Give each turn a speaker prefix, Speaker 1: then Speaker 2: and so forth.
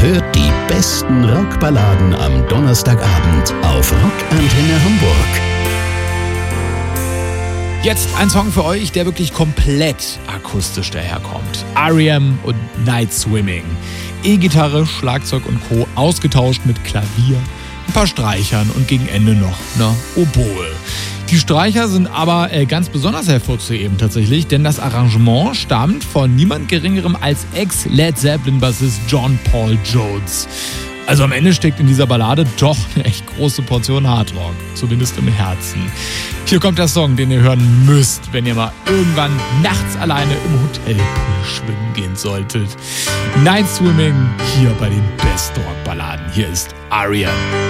Speaker 1: hört die besten Rockballaden am Donnerstagabend auf Rockantenne Hamburg.
Speaker 2: Jetzt ein Song für euch, der wirklich komplett akustisch daherkommt. R.E.M. und Night Swimming. E-Gitarre, Schlagzeug und Co. ausgetauscht mit Klavier, ein paar Streichern und gegen Ende noch eine Oboe. Die Streicher sind aber ganz besonders hervorzuheben tatsächlich, denn das Arrangement stammt von niemand Geringerem als Ex-Led Zeppelin-Bassist John Paul Jones. Also am Ende steckt in dieser Ballade doch eine echt große Portion Hardrock, zumindest im Herzen. Hier kommt der Song, den ihr hören müsst, wenn ihr mal irgendwann nachts alleine im Hotelpool schwimmen gehen solltet. Night Swimming hier bei den Best Rock Balladen. Hier ist R.E.M.